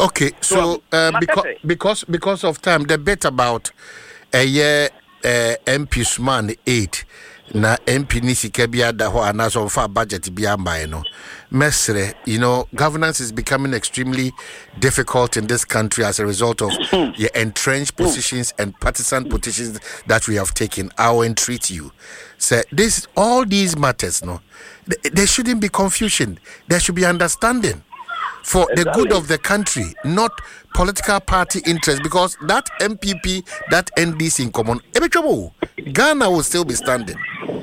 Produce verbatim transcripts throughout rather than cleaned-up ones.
Okay, so uh, because because because of time, the bit about a year uh, M P Sman eight na M P Nisika bia da ho anaso fa budget bia mbae no. Mesre, you know, governance is becoming extremely difficult in this country as a result of your entrenched positions and partisan positions that we have taken. I will entreat you. So this all these matters, no, th- there shouldn't be confusion. There should be understanding. For exactly. the good of the country, not political party interest, because that M P P, that N D C in common, Ghana will still be standing.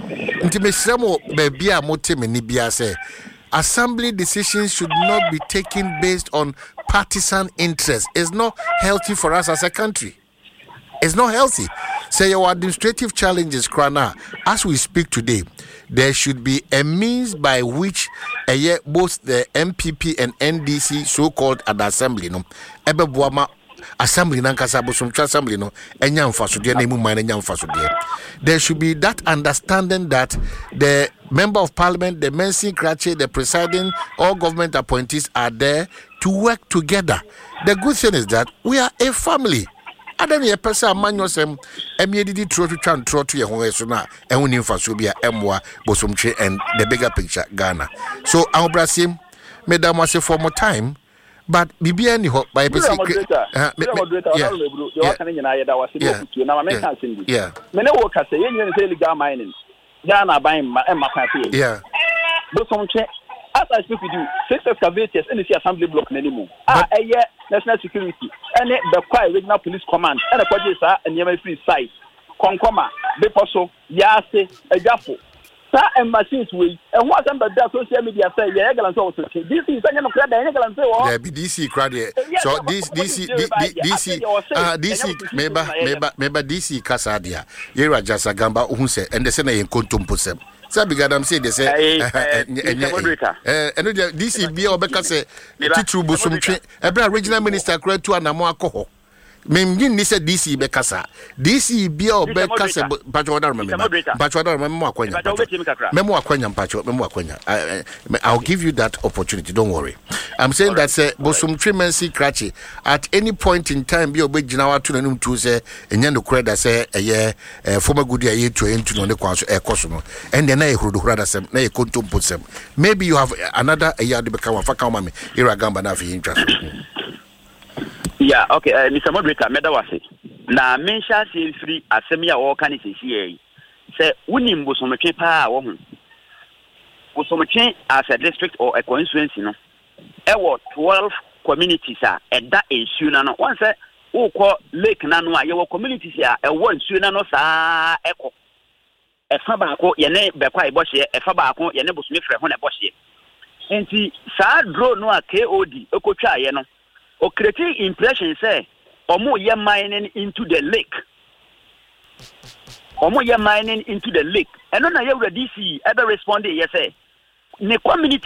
Assembly decisions should not be taken based on partisan interest. It's not healthy for us as a country. It's not healthy. Say your administrative challenges, Krana, as we speak today, there should be a means by which uh, yeah, both the M P P and N D C, so-called at the assembly, no, ebe buama assembly nankasa bosomtwa assembly no, enya mfasodie na emu man enya mfasodie. There should be that understanding that the member of parliament, the Mensi Krache, the presiding, all government appointees are there to work together. The good thing is that we are a family. Adam ye pesa manyo sem emyedidi tro to twan tro to ye ho eso na ehuni mfaso bia emwa bosomtwe and the bigger picture Ghana. So our brasim madam was for more time but bibia ni ho by pesi uh yeah yeah mene wo ka se yenye se illegal mining Ghana ban ma e maka fe yeah bosomtwe as I speak with you, six excavators in the assembly block anymore. Ah, a year national security, and the quiet regional police command, and a project and near free site. Concoma, Beposo, Yase, a Jaffo. Sir and machines we, and what under that social media say, yeah, also. This is a credit, yeah, D C credit. So this D C, D C, ah, D C, maybe, maybe, maybe D C Casadia, Yera Jasagamba, who said, and the Senate in Contumposem. Sabi gadam say they say eh D C B obeka say titru bosomtwe ebra regional minister kra tu anamo akoho memgin ni say D C beka sa D C B obeka say pacho da remember pacho da remember akwanya memo akwanya pacho memo akwanya I'll give you that opportunity, don't worry. I'm saying that say bosomtwe Mensi Krache at any point in time be obegina wa to nanum tu say enya no kra da say eh former good year to into no ne kwaso e koso no and then na ehuru hura da sem na e kontompo sem maybe you have another a year de beka wa faka ma me ira gamba na fi interest. Yeah, okay, uh, Mister Moderator, medawase. Na mensha se free asemi a wo kan se sie. Say unim bosomtwe pa wo hu. Bosomtwe as a district or a constituency no. E wo twelve communities a eda ensu na no. One say wo ko lake na no a ye wo communities a e wo ensu na no sa eko. E fa ba ko ye ne be kwa ibohye, e fa ba ko ye ne bosome frɛ ho na ibohye. Enti sa drone no a K O D ekotwa ye no. O create impression say omo ye mining into the lake. Omo ye mining into the lake. And on a D C ever responded yes say ne community